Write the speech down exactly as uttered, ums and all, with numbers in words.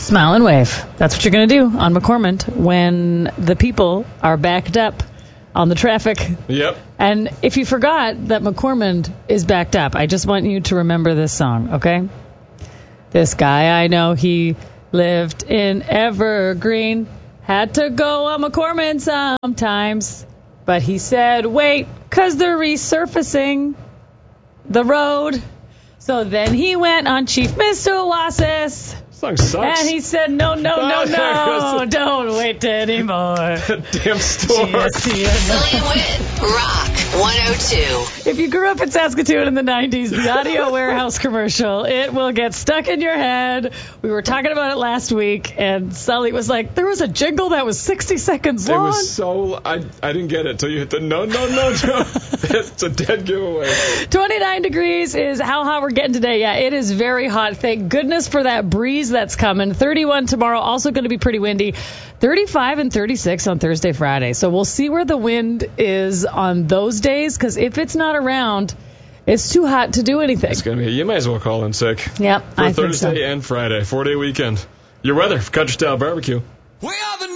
Smile and wave. That's what you're going to do on McCormick when the people are backed up on the traffic. Yep. And if you forgot that McCormick is backed up, I just want you to remember this song, okay? This guy I know, he lived in Evergreen, had to go on McCormick sometimes, but he said, wait, 'cause they're resurfacing the road. So then he went on Chief Mister Oasis. Song sucks. And he said, no, no, no, no, don't wait anymore. Damn store. Billy and Whit, Rock one oh two. If you grew up in Saskatoon in the nineties, the Audio Warehouse commercial, it will get stuck in your head. We were talking about it last week, and Sully was like, there was a jingle that was sixty seconds long. It was so, I I didn't get it until you hit the no, no, no, no. It's a dead giveaway. twenty-nine degrees is how hot we're getting today. Yeah, it is very hot. Thank goodness for that breeze that's coming. thirty-one tomorrow, also going to be pretty windy. thirty-five and thirty-six on Thursday, Friday. So we'll see where the wind is on those days, because if it's not around, it's too hot to do anything. It's going to be, you might as well call in sick. Yep, For I Thursday think so. and Friday, four-day weekend. Your weather for Country Style Barbecue. We are the